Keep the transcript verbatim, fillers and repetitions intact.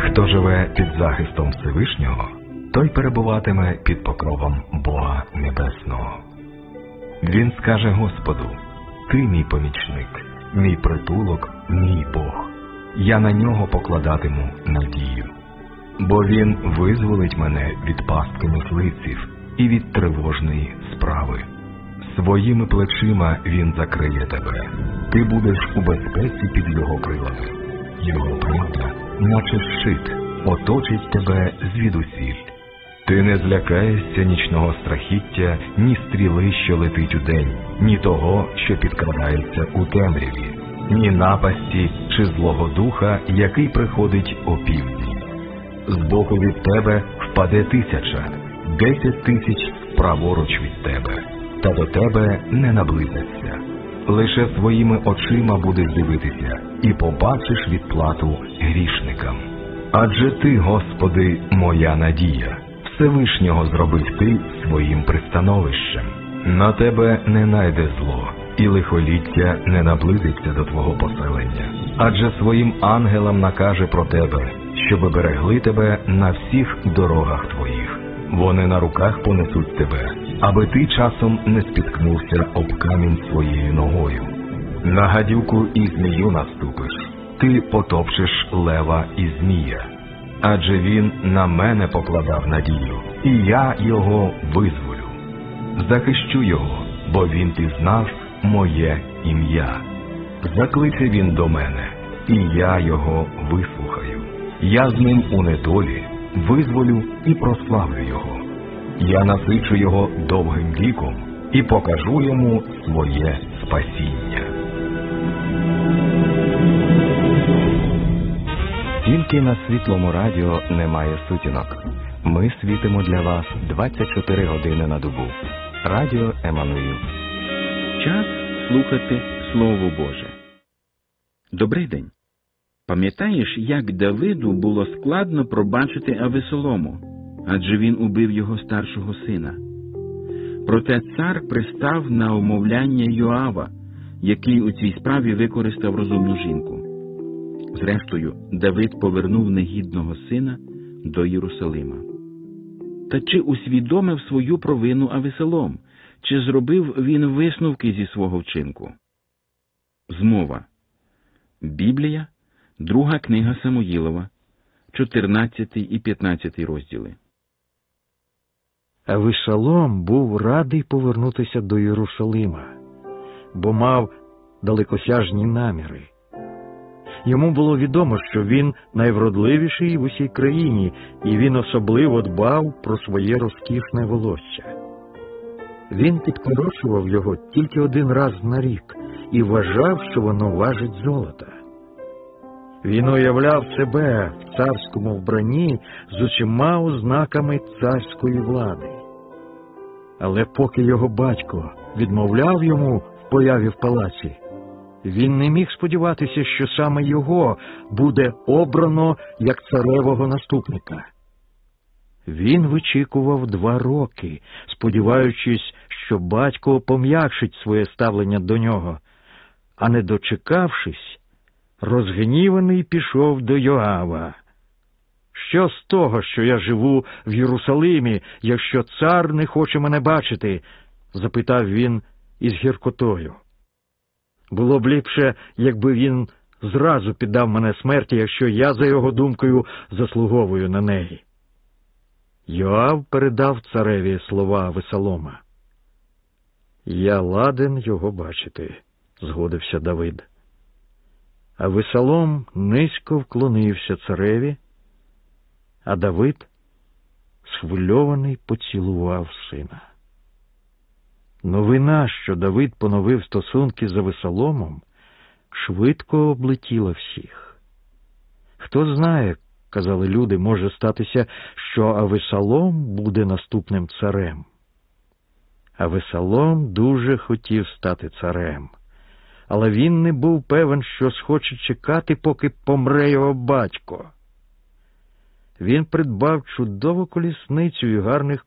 Хто живе під захистом Всевишнього, той перебуватиме під покровом Бога Небесного. Він скаже Господу: «Ти мій помічник, мій притулок, мій Бог. Я на нього покладатиму надію. Бо він визволить мене від пастки мисливців і від тривожної справи. Своїми плечима він закриє тебе. Ти будеш у безпеці під його крилами. Його правда, наче щит, оточить тебе звідусіль. Ти не злякаєшся нічного страхіття, ні стріли, що летить удень, ні того, що підкрадається у темряві, ні напасті чи злого духа, який приходить опівдні. Збоку від тебе впаде тисяча, десять тисяч праворуч від тебе, та до тебе не наблизиться. Лише своїми очима будеш дивитися і побачиш відплату грішникам. Адже ти, Господи, моя надія, Всевишнього зробив ти своїм пристановищем. На тебе не найде зло, і лихоліття не наблизиться до твого поселення. Адже своїм ангелам накаже про тебе, щоб берегли тебе на всіх дорогах твоїх. Вони на руках понесуть тебе, аби ти часом не спіткнувся об камінь своєю ногою. На гадюку і змію наступиш, ти потопчеш лева і змія. Адже він на мене покладав надію, і я його визволю. Захищу його, бо він пізнав моє ім'я. Закличе він до мене, і я його вислухаю. Я з ним у недолі визволю і прославлю його. Я насичу його довгим віком і покажу йому своє спасіння. Тільки на Світлому радіо немає сутінок. Ми світимо для вас двадцять чотири години на добу. Радіо Еммануїл. Час слухати Слово Боже. Добрий день. Пам'ятаєш, як Давиду було складно пробачити Авесолому, адже він убив його старшого сина? Проте цар пристав на умовляння Йоава, який у цій справі використав розумну жінку. Зрештою, Давид повернув негідного сина до Єрусалима. Та чи усвідомив свою провину Авесолом? Чи зробив він висновки зі свого вчинку? Змова. Біблія, друга книга Самуїлова, чотирнадцятий і п'ятнадцятий розділи. Авесолом був радий повернутися до Єрусалима, бо мав далекосяжні наміри. Йому було відомо, що він найвродливіший в усій країні, і він особливо дбав про своє розкішне волосся. Він підкорошував його тільки один раз на рік і вважав, що воно важить золота. Він уявляв себе в царському вбранні з усіма ознаками царської влади. Але поки його батько відмовляв йому в появі в палаці, він не міг сподіватися, що саме його буде обрано як царевого наступника. Він вичікував два роки, сподіваючись, що батько пом'якшить своє ставлення до нього, а не дочекавшись, розгніваний пішов до Йоава. «Що з того, що я живу в Єрусалимі, якщо цар не хоче мене бачити?» – запитав він із гіркотою. «Було б ліпше, якби він зразу піддав мене смерті, якщо я, за його думкою, заслуговую на неї». Йоав передав цареві слова Авесолома. «Я ладен його бачити», – згодився Давид. Авесолом низько вклонився цареві, а Давид, схвильований, поцілував сина. Новина, що Давид поновив стосунки з Авесоломом, швидко облетіла всіх. «Хто знає, – казали люди, – може статися, що Авесолом буде наступним царем». Авесолом дуже хотів стати царем, але він не був певен, що схоче чекати, поки помре його батько. Він придбав чудову колісницю і гарних